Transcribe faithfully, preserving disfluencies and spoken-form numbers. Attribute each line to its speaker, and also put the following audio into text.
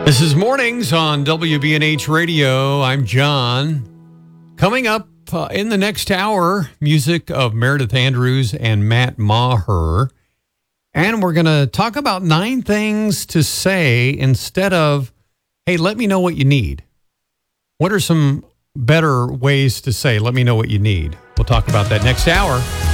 Speaker 1: This is Mornings on W B N H Radio. I'm John. Coming up uh, in the next hour, music of Meredith Andrews and Matt Maher. And we're going to talk about nine things to say instead of, hey, let me know what you need. What are some better ways to say, let me know what you need? We'll talk about that next hour.